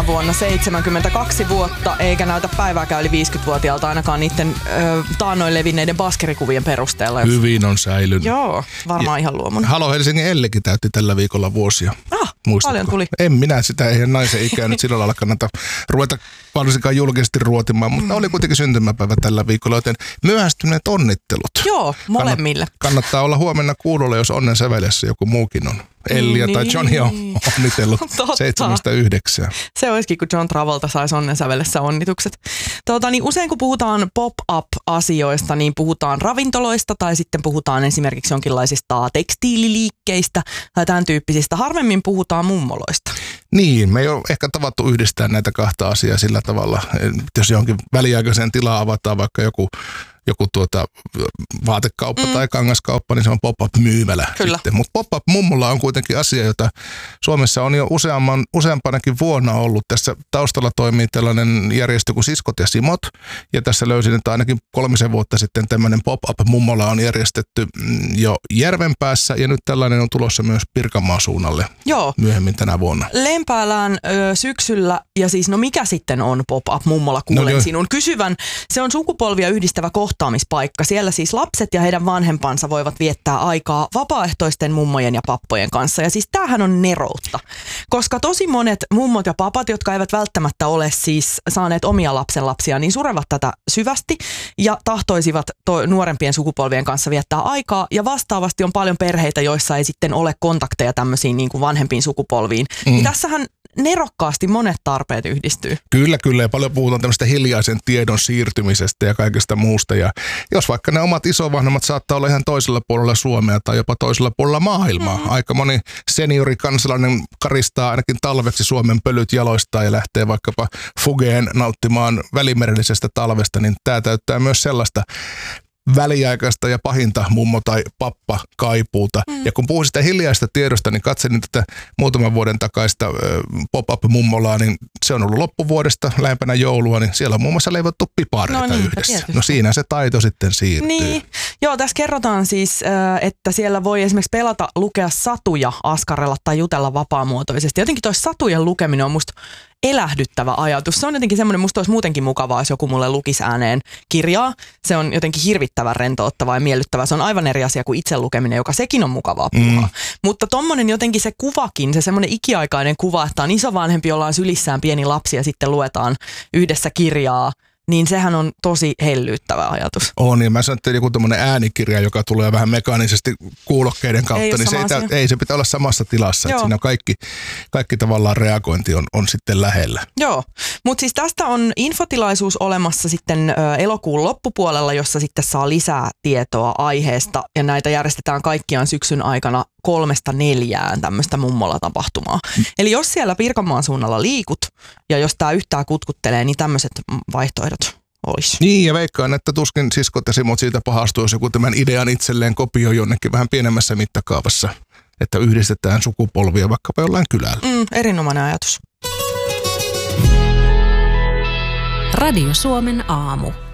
vuonna 72 vuotta, eikä näytä päivääkään yli 50-vuotiaalta ainakaan niiden taannoin levinneiden baskerikuvien perusteella. Hyvin on säilynyt. Joo, varmaan ihan luomuna. Halo Helsingin Ellekin täytti tällä viikolla vuosia. Paljon tuli. En minä sitä, eihän naisen ikää nyt sillä lailla kannata ruveta varsinkaan julkisesti ruotimaan, mutta oli kuitenkin syntymäpäivä tällä viikolla, joten myöhästyneet onnittelut. Joo, molemmille. Kannattaa olla huomenna kuulolla, jos onnen sävelessä joku muukin on. Ellia tai Johnny on onnitellut 7-9. Se olisikin, kun John Travolta saisi onnen sävelessä onnitukset. Usein kun puhutaan pop-up-asioista, niin puhutaan ravintoloista tai sitten puhutaan esimerkiksi jonkinlaisista tekstiililiikkeistä tai tämän tyyppisistä. Harvemmin puhutaan mummoloista. Niin, me ei ole ehkä tavattu yhdistää näitä kahta asiaa sillä tavalla. Jos johonkin väliaikaiseen tilaa avataan vaikka joku vaatekauppa tai kangaskauppa, niin se on pop-up-myymälä. Mutta pop-up-mummolla on kuitenkin asia, jota Suomessa on jo useampanakin vuonna ollut. Tässä taustalla toimii tällainen järjestö kuin Siskot ja Simot, ja tässä löysin, että ainakin 3 vuotta sitten tämmöinen pop-up-mummola on järjestetty jo Järvenpäässä, ja nyt tällainen on tulossa myös Pirkanmaan suunnalle myöhemmin tänä vuonna. Lempäälään syksyllä, ja siis mikä sitten on pop-up-mummola? Kuulen sinun kysyvän. Se on sukupolvia yhdistävä kohtaamispaikka. Siellä siis lapset ja heidän vanhempansa voivat viettää aikaa vapaaehtoisten mummojen ja pappojen kanssa. Ja siis tämähän on neroutta, koska tosi monet mummot ja papat, jotka eivät välttämättä ole siis saaneet omia lapsenlapsia, niin surevat tätä syvästi ja tahtoisivat nuorempien sukupolvien kanssa viettää aikaa. Ja vastaavasti on paljon perheitä, joissa ei sitten ole kontakteja tämmöisiin niin kuin vanhempiin sukupolviin. Niin tässähän nerokkaasti monet tarpeet yhdistyy. Kyllä, ja paljon puhutaan tämmöistä hiljaisen tiedon siirtymisestä ja kaikesta muusta. Ja jos vaikka ne omat isovanhemmat saattaa olla ihan toisella puolella Suomea tai jopa toisella puolella maailmaa. Aika moni seniorikansalainen karistaa ainakin talveksi Suomen pölyt jaloistaan ja lähtee vaikkapa Fugeen nauttimaan välimerellisestä talvesta, niin tämä täyttää myös sellaista väliaikaista ja pahinta mummo- tai pappa-kaipuuta. Ja kun puhun sitä hiljaista tiedosta, niin katselin tätä muutaman vuoden takaista pop-up-mummolaa, niin se on ollut loppuvuodesta lähempänä joulua, niin siellä on muun muassa leivottu pipareita yhdessä. Tietysti. No siinä se taito sitten siirtyy. Niin. Joo, tässä kerrotaan siis, että siellä voi esimerkiksi pelata, lukea satuja, askarella tai jutella vapaamuotoisesti. Jotenkin toi satujen lukeminen on musta elähdyttävä ajatus. Se on jotenkin semmoinen, musta olisi muutenkin mukavaa, jos joku mulle lukisi ääneen kirjaa. Se on jotenkin hirvittävän rentouttavaa ja miellyttävää. Se on aivan eri asia kuin itse lukeminen, joka sekin on mukavaa puhua. Mutta tommonen jotenkin se kuvakin, se semmoinen ikiaikainen kuva, että on isovanhempi, jolla on sylissään pieni lapsi ja sitten luetaan yhdessä kirjaa, niin sehän on tosi hellyyttävä ajatus. On, ja mä sanon, että joku tämmöinen äänikirja, joka tulee vähän mekaanisesti kuulokkeiden kautta, niin se pitää olla samassa tilassa. Että siinä on kaikki tavallaan reagointi on sitten lähellä. Joo, mutta siis tästä on infotilaisuus olemassa sitten elokuun loppupuolella, jossa sitten saa lisää tietoa aiheesta, ja näitä järjestetään kaikkiaan syksyn aikana 3-4 tämmöistä mummola-tapahtumaa. Eli jos siellä Pirkanmaan suunnalla liikut, ja jos tämä yhtään kutkuttelee, niin tämmöiset vaihtoehdot olisi. Niin, ja veikkaan, että tuskin Siskot ja Simot siitä pahastuu, jos joku tämän idean itselleen kopioi jonnekin vähän pienemmässä mittakaavassa, että yhdistetään sukupolvia vaikkapa jollain kylällä. Erinomainen ajatus. Radio Suomen aamu.